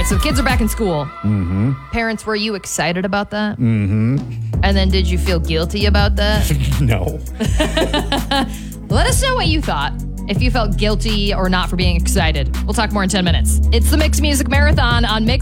So kids are back in school. Mm-hmm. Parents, were you excited about that? Mm-hmm. And then did you feel guilty about that? No. Let us know what you thought. If you felt guilty or not for being excited. We'll talk more in 10 minutes. It's the Mixed Music Marathon on Mix